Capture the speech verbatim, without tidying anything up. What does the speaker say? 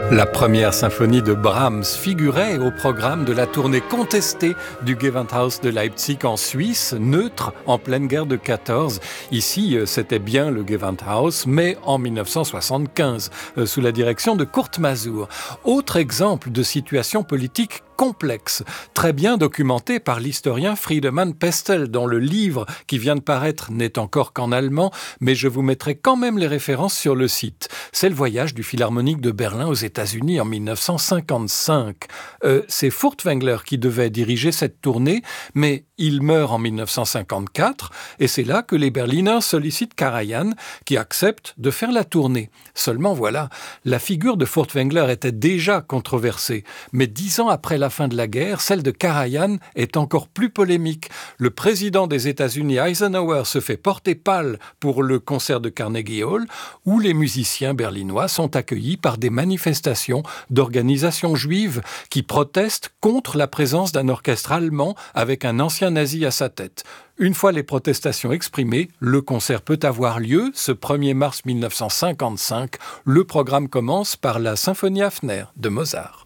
La première symphonie de Brahms figurait au programme de la tournée contestée du Gewandhaus de Leipzig en Suisse, neutre en pleine guerre de quatorze. Ici, c'était bien le Gewandhaus, mais en mille neuf cent soixante-quinze, sous la direction de Kurt Masur. Autre exemple de situation politique complexe, très bien documenté par l'historien Friedemann Pestel, dont le livre qui vient de paraître n'est encore qu'en allemand, mais je vous mettrai quand même les références sur le site. C'est le voyage du Philharmonique de Berlin aux États-Unis en mille neuf cent cinquante-cinq. Euh, c'est Furtwängler qui devait diriger cette tournée, mais il meurt en mille neuf cent cinquante-quatre, et c'est là que les Berliners sollicitent Karajan, qui accepte de faire la tournée. Seulement voilà, la figure de Furtwängler était déjà controversée, mais dix ans après la fin de la guerre, celle de Karajan est encore plus polémique. Le président des États-Unis, Eisenhower, se fait porter pâle pour le concert de Carnegie Hall, où les musiciens berlinois sont accueillis par des manifestations d'organisations juives qui protestent contre la présence d'un orchestre allemand avec un ancien nazi à sa tête. Une fois les protestations exprimées, le concert peut avoir lieu. Ce premier mars mille neuf cent cinquante-cinq, le programme commence par la Symphonie Hafner de Mozart.